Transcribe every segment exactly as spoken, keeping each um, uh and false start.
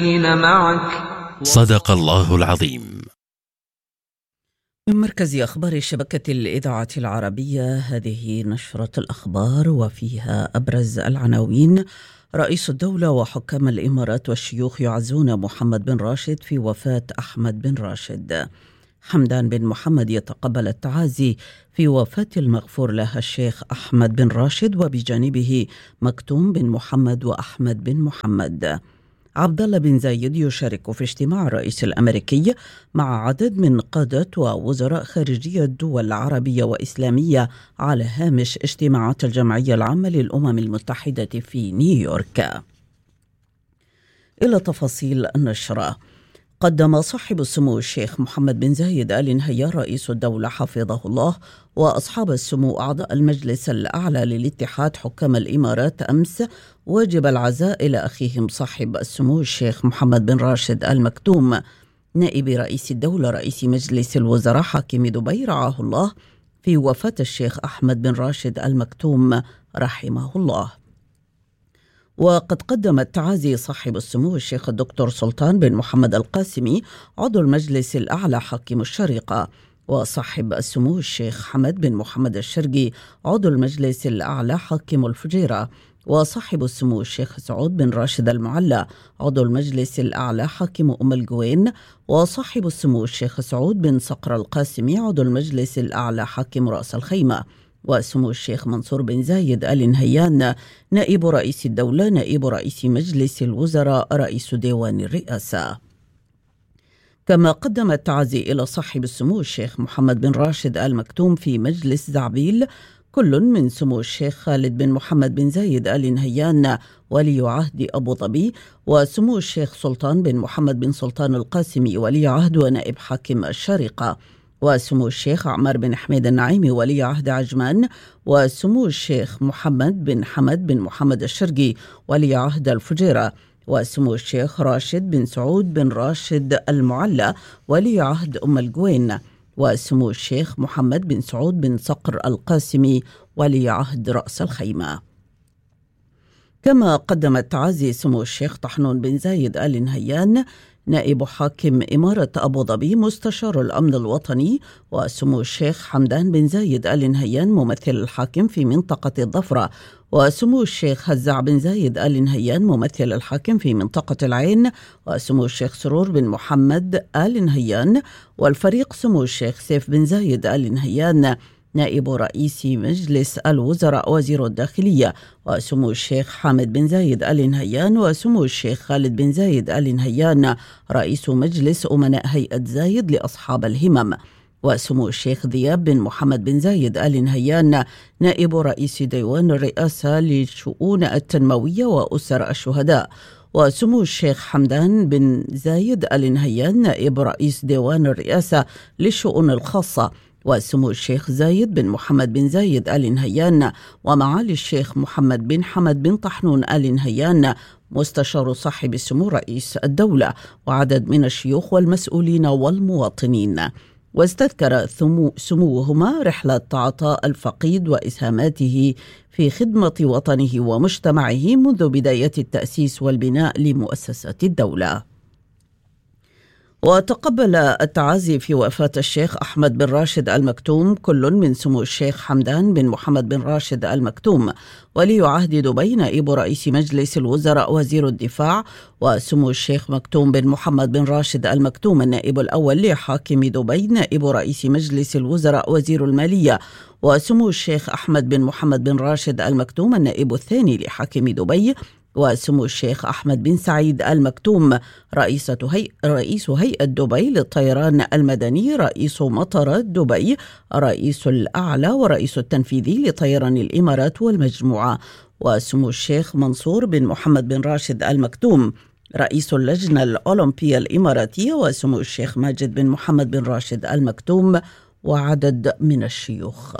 معك. صدق الله العظيم. من مركز أخبار شبكة الإذاعة العربية، هذه نشرة الأخبار وفيها أبرز العناوين. رئيس الدولة وحكام الإمارات والشيوخ يعزون محمد بن راشد في وفاة أحمد بن راشد. حمدان بن محمد يتقبل التعازي في وفاة المغفور له الشيخ أحمد بن راشد، وبجانبه مكتوم بن محمد وأحمد بن محمد. عبد الله بن زايد يشارك في اجتماع الرئيس الأمريكي مع عدد من قادة ووزراء خارجية دول عربية وإسلامية على هامش اجتماعات الجمعية العامة للأمم المتحدة في نيويورك. إلى تفاصيل النشرة. قدم صاحب السمو الشيخ محمد بن زايد آل نهيان رئيس الدولة حفظه الله وأصحاب السمو أعضاء المجلس الأعلى للاتحاد حكام الإمارات أمس واجب العزاء إلى أخيهم صاحب السمو الشيخ محمد بن راشد آل مكتوم نائب رئيس الدولة رئيس مجلس الوزراء حاكم دبي رعاه الله في وفاة الشيخ أحمد بن راشد آل مكتوم رحمه الله. وقد قدم التعازي صاحب السمو الشيخ الدكتور سلطان بن محمد القاسمي عضو المجلس الأعلى حاكم الشارقة، وصاحب السمو الشيخ حمد بن محمد الشرقي عضو المجلس الأعلى حاكم الفجيرة، وصاحب السمو الشيخ سعود بن راشد المعلى عضو المجلس الأعلى حاكم أم القوين، وصاحب السمو الشيخ سعود بن صقر القاسمي عضو المجلس الأعلى حاكم رأس الخيمة، وسمو الشيخ منصور بن زايد آل نهيان نائب رئيس الدولة نائب رئيس مجلس الوزراء رئيس ديوان الرئاسة. كما قدم التعازي إلى صاحب السمو الشيخ محمد بن راشد آل مكتوم في مجلس زعبيل كل من سمو الشيخ خالد بن محمد بن زايد آل نهيان ولي عهد أبو ظبي، وسمو الشيخ سلطان بن محمد بن سلطان القاسمي ولي عهد ونائب حاكم الشارقة، وسمو الشيخ عمر بن حميد النعيمي ولي عهد عجمان، وسمو الشيخ محمد بن حمد بن محمد الشرقي ولي عهد الفجيرة، وسمو الشيخ راشد بن سعود بن راشد المعلى ولي عهد أم القوين، وسمو الشيخ محمد بن سعود بن صقر القاسمي ولي عهد رأس الخيمة. كما قدم التعازي سمو الشيخ طحنون بن زايد آل نهيان نائب حاكم إمارة أبو ظبي مستشار الأمن الوطني، وسمو الشيخ حمدان بن زايد آل نهيان ممثل الحاكم في منطقة الظفرة، وسمو الشيخ هزاع بن زايد آل نهيان ممثل الحاكم في منطقة العين، وسمو الشيخ سرور بن محمد آل نهيان، والفريق سمو الشيخ سيف بن زايد آل نهيان نائب رئيس مجلس الوزراء وزير الداخلية، وسمو الشيخ حامد بن زايد آل نهيان، وسمو الشيخ خالد بن زايد آل نهيان رئيس مجلس أمناء هيئة زايد لأصحاب الهمم، وسمو الشيخ ذياب بن محمد بن زايد آل نهيان نائب رئيس ديوان الرئاسة للشؤون التنموية وأسر الشهداء، وسمو الشيخ حمدان بن زايد آل نهيان نائب رئيس ديوان الرئاسة للشؤون الخاصة، وسمو الشيخ زايد بن محمد بن زايد آل نهيان ومعالي الشيخ محمد بن حمد بن طحنون آل نهيان مستشار صاحب السمو رئيس الدولة، وعدد من الشيوخ والمسؤولين والمواطنين. واستذكر سموهما رحلة عطاء الفقيد وإسهاماته في خدمة وطنه ومجتمعه منذ بداية التأسيس والبناء لمؤسسة الدولة. وتقبل التعازي في وفاة الشيخ أحمد بن راشد آل مكتوم كل من سمو الشيخ حمدان بن محمد بن راشد آل مكتوم ولي عهد دبي نائب رئيس مجلس الوزراء وزير الدفاع، وسمو الشيخ مكتوم بن محمد بن راشد آل مكتوم النائب الأول لحاكم دبي نائب رئيس مجلس الوزراء وزير المالية، وسمو الشيخ أحمد بن محمد بن راشد آل مكتوم النائب الثاني لحاكم دبي، وسمو الشيخ أحمد بن سعيد آل مكتوم رئيسة هي... رئيس هيئة دبي للطيران المدني رئيس مطارات دبي رئيس الأعلى ورئيس التنفيذي لطيران الإمارات والمجموعة، وسمو الشيخ منصور بن محمد بن راشد آل مكتوم رئيس اللجنة الأولمبية الإماراتية، وسمو الشيخ ماجد بن محمد بن راشد آل مكتوم وعدد من الشيوخ.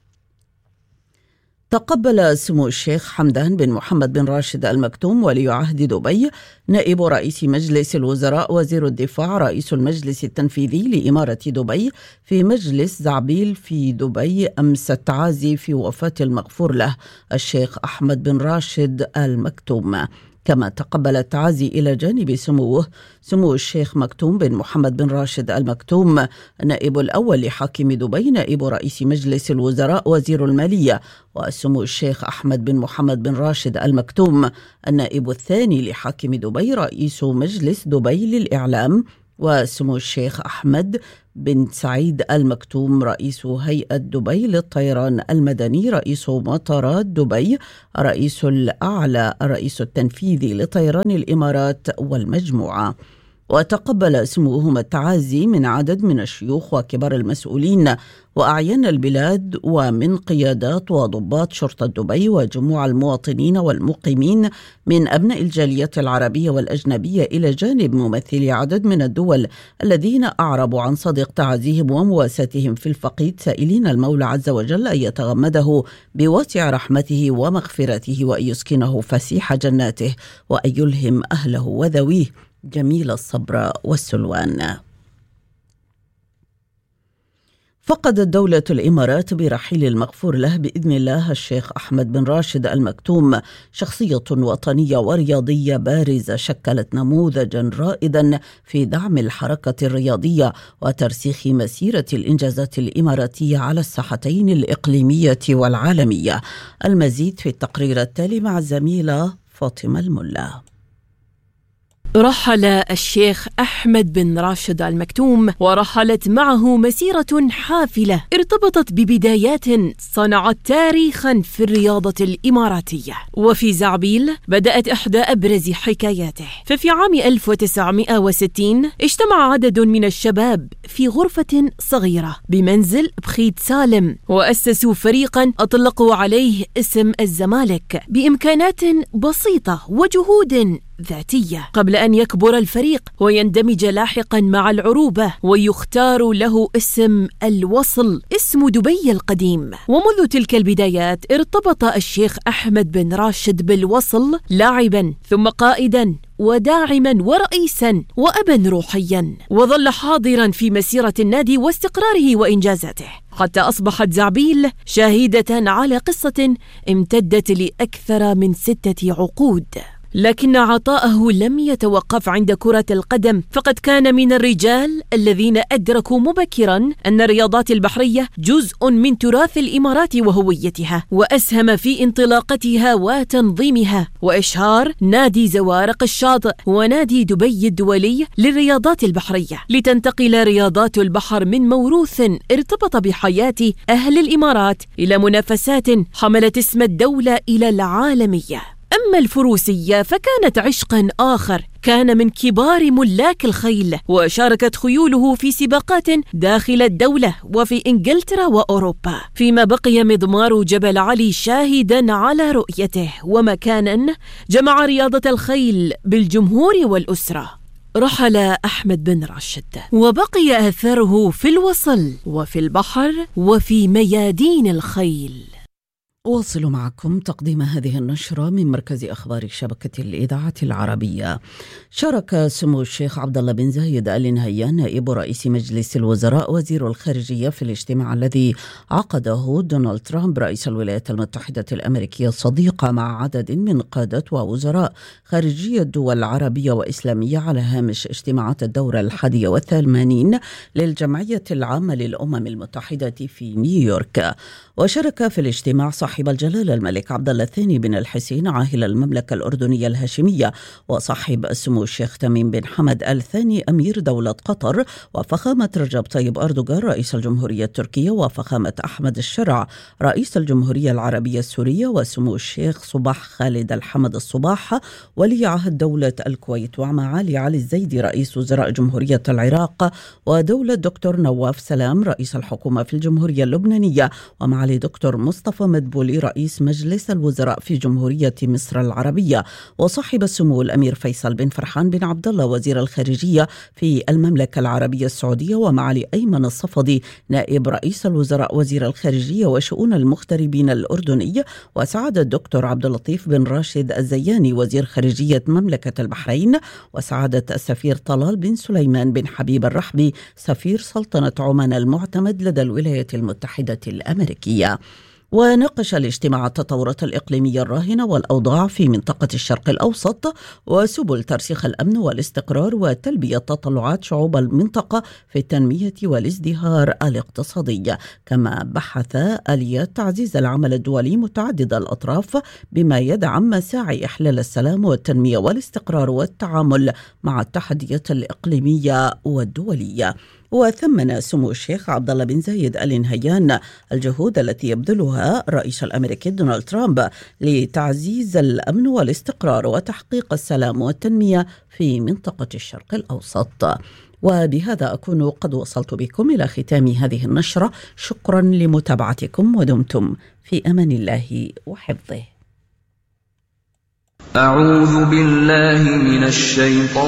تقبل سمو الشيخ حمدان بن محمد بن راشد آل مكتوم ولي عهد دبي نائب رئيس مجلس الوزراء وزير الدفاع رئيس المجلس التنفيذي لإمارة دبي في مجلس زعبيل في دبي أمس التعازي في وفاة المغفور له الشيخ أحمد بن راشد آل مكتوم. كما تقبل التعازي إلى جانب سموه سمو الشيخ مكتوم بن محمد بن راشد المكتوم النائب الأول لحاكم دبي نائب رئيس مجلس الوزراء وزير المالية، وسمو الشيخ أحمد بن محمد بن راشد المكتوم النائب الثاني لحاكم دبي رئيس مجلس دبي للإعلام، وسمو الشيخ أحمد بن سعيد المكتوم رئيس هيئة دبي للطيران المدني رئيس مطارات دبي رئيس الأعلى الرئيس التنفيذي لطيران الإمارات والمجموعة. وتقبل سموهما التعازي من عدد من الشيوخ وكبار المسؤولين وأعيان البلاد ومن قيادات وضباط شرطة دبي وجموع المواطنين والمقيمين من أبناء الجالية العربية والأجنبية إلى جانب ممثلي عدد من الدول الذين أعربوا عن صدق تعازيهم ومواساتهم في الفقيد، سائلين المولى عز وجل أن يتغمده بواسع رحمته ومغفرته وأن يسكنه فسيح جناته وأن يلهم أهله وذويه جميل الصبر والسلوان. فقدت دولة الإمارات برحيل المغفور له بإذن الله الشيخ أحمد بن راشد المكتوم شخصية وطنية ورياضية بارزة شكلت نموذجا رائدا في دعم الحركة الرياضية وترسيخ مسيرة الإنجازات الإماراتية على الساحتين الإقليمية والعالمية. المزيد في التقرير التالي مع الزميلة فاطمة الملا. رحل الشيخ أحمد بن راشد المكتوم ورحلت معه مسيرة حافلة ارتبطت ببدايات صنعت تاريخا في الرياضة الإماراتية. وفي زعبيل بدأت إحدى أبرز حكاياته، ففي عام ألف وتسعمائة وستين اجتمع عدد من الشباب في غرفة صغيرة بمنزل بخيت سالم وأسسوا فريقا أطلقوا عليه اسم الزمالك بإمكانات بسيطة وجهود ذاتية قبل أن يكبر الفريق ويندمج لاحقا مع العروبة ويختار له اسم الوصل، اسم دبي القديم. ومنذ تلك البدايات ارتبط الشيخ أحمد بن راشد بالوصل لاعبا ثم قائدا وداعما ورئيسا وأبا روحيا، وظل حاضرا في مسيرة النادي واستقراره وإنجازاته حتى أصبحت زعبيل شاهدة على قصة امتدت لأكثر من ستة عقود. لكن عطاءه لم يتوقف عند كرة القدم، فقد كان من الرجال الذين أدركوا مبكرا أن الرياضات البحرية جزء من تراث الإمارات وهويتها، وأسهم في انطلاقتها وتنظيمها وإشهار نادي زوارق الشاطئ ونادي دبي الدولي للرياضات البحرية، لتنتقل رياضات البحر من موروث ارتبط بحياة أهل الإمارات إلى منافسات حملت اسم الدولة إلى العالمية. أما الفروسية فكانت عشقا آخر، كان من كبار ملاك الخيل وشاركت خيوله في سباقات داخل الدولة وفي إنجلترا وأوروبا، فيما بقي مضمار جبل علي شاهدا على رؤيته ومكانا جمع رياضة الخيل بالجمهور والأسرة. رحل أحمد بن راشد وبقي أثره في الوصل وفي البحر وفي ميادين الخيل. أواصل معكم تقديم هذه النشرة من مركز أخبار شبكة الإذاعة العربية. شارك سمو الشيخ عبد الله بن زايد آل نهيان نائب رئيس مجلس الوزراء وزير الخارجية في الاجتماع الذي عقده دونالد ترامب رئيس الولايات المتحدة الأمريكية الصديقة مع عدد من قادة ووزراء خارجية دول عربية وإسلامية على هامش اجتماعات الدورة الحادية والثمانين للجمعية العامة للأمم المتحدة في نيويورك. وشارك في الاجتماع صاحب الجلالة الملك عبد الله الثاني بن الحسين عاهل المملكة الأردنية الهاشمية، وصاحب السمو الشيخ تميم بن حمد آل ثاني أمير دولة قطر، وفخامة رجب طيب أردوغان رئيس الجمهورية التركية، وفخامة أحمد الشرع رئيس الجمهورية العربية السورية، وسمو الشيخ صباح خالد الحمد الصباح ولي عهد دولة الكويت، ومعالي علي الزيدي رئيس وزراء جمهورية العراق، ودولة دكتور نواف سلام رئيس الحكومة في الجمهورية اللبنانية، ومعالي دكتور مصطفى مدبولي رئيس مجلس الوزراء في جمهورية مصر العربية، وصاحب السمو الأمير فيصل بن فرحان بن عبد الله وزير الخارجية في المملكة العربية السعودية، ومعالي أيمن الصفدي نائب رئيس الوزراء وزير الخارجية وشؤون المغتربين الأردني، وسعادة الدكتور عبد اللطيف بن راشد الزياني وزير خارجية مملكة البحرين، وسعادة السفير طلال بن سليمان بن حبيب الرحبي سفير سلطنة عمان المعتمد لدى الولايات المتحدة الأمريكية. وناقش الاجتماع التطورات الإقليمية الراهنة والأوضاع في منطقة الشرق الأوسط وسبل ترسيخ الأمن والاستقرار وتلبية تطلعات شعوب المنطقة في التنمية والازدهار الاقتصادي. كما بحث آليات تعزيز العمل الدولي متعدد الأطراف بما يدعم مساعي إحلال السلام والتنمية والاستقرار والتعامل مع التحديات الإقليمية والدولية. وثمن سمو الشيخ عبد الله بن زايد آل نهيان الجهود التي يبذلها الرئيس الأمريكي دونالد ترامب لتعزيز الأمن والاستقرار وتحقيق السلام والتنمية في منطقة الشرق الأوسط. وبهذا أكون قد وصلت بكم إلى ختام هذه النشرة. شكرا لمتابعتكم ودمتم في أمان الله وحفظه. أعوذ بالله من الشيطان